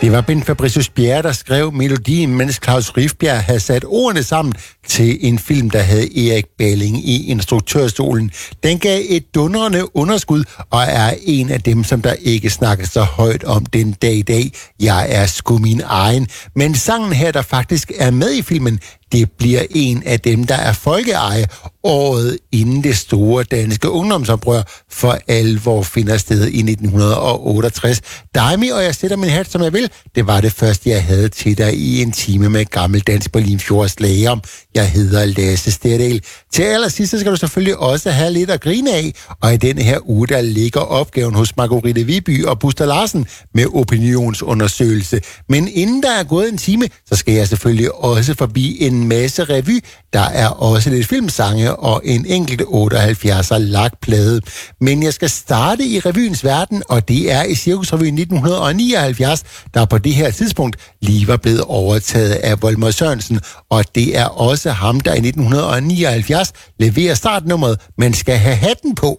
Det var Bent Fabricius Bjerre, der skrev melodien, mens Klaus Rifbjerg havde sat ordene sammen til en film, der havde Erik Balling i instruktørstolen. Den gav et dundrende underskud og er en af dem, som der ikke snakker så højt om den dag i dag. Jeg er sgu min egen. Men sangen her, der faktisk er med i filmen, det bliver en af dem, der er folkeeje året inden det store danske ungdomsoprør for alvor finder sted i 1968. Daimi og jeg sætter min hat, som jeg vil. Det var det første, jeg havde til dig i en time med gammel dansk Berlinfjords om. Jeg hedder Lasse Stedal. Til allersidst skal du selvfølgelig også have lidt at grine af, og i denne her uge, der ligger opgaven hos Margrethe Viby og Buster Larsen med opinionsundersøgelse. Men inden der er gået en time, så skal jeg selvfølgelig også forbi en masse revy. Der er også lidt filmsange og en enkelt 78'er lakplade. Men jeg skal starte i revyens verden, og det er i Cirkusrevyen 1979, der på det her tidspunkt lige var blevet overtaget af Volmer Sørensen, og det er også ham, der i 1979 leverer startnummeret, men skal have hatten på.